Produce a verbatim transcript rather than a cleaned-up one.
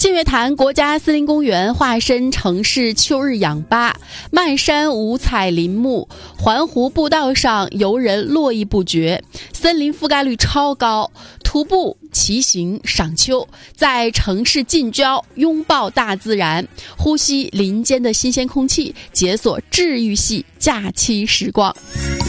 净月潭国家森林公园化身城市秋日氧吧，漫山五彩林木，环湖步道上游人络绎不绝，森林覆盖率超高。徒步、骑行、赏秋，在城市近郊拥抱大自然，呼吸林间的新鲜空气，解锁治愈系假期时光。